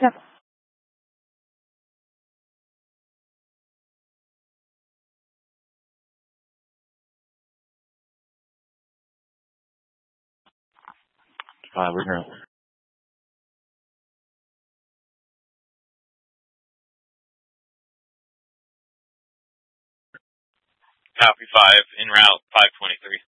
Yep. We're here. Copy 5, en route 523.